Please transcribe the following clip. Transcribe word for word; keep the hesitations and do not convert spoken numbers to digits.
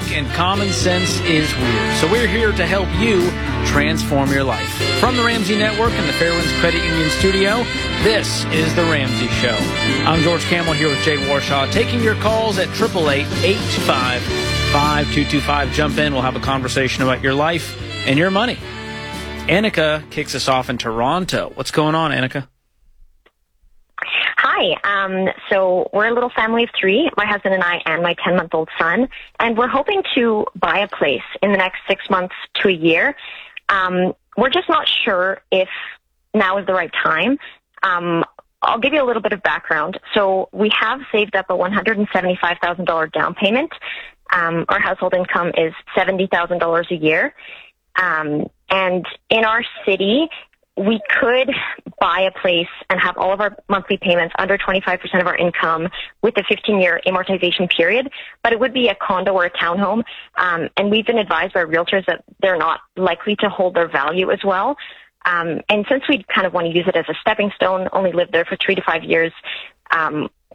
book, and common sense is weird. So we're here to help you transform your life. From the Ramsey Network and the Fairwinds Credit Union studio, this is The Ramsey Show. I'm George Kamel here with Jay Warshaw, taking your calls at eight eight eight, eight two five, five two two five. Jump in. We'll have a conversation about your life and your money. Annika kicks us off in Toronto. What's going on, Annika? Hi. Um, so we're a little family of three, my husband and I and my ten-month-old son, and we're hoping to buy a place in the next six months to a year. Um, we're just not sure if now is the right time. Um, I'll give you a little bit of background. So we have saved up a one hundred seventy-five thousand dollars down payment. Um, our household income is seventy thousand dollars a year. Um, and in our city, we could buy a place and have all of our monthly payments under twenty-five percent of our income with a fifteen-year amortization period, but it would be a condo or a townhome. Um, and we've been advised by realtors that they're not likely to hold their value as well. Um, and since we kind of want to use it as a stepping stone, only live there for three to five years, um,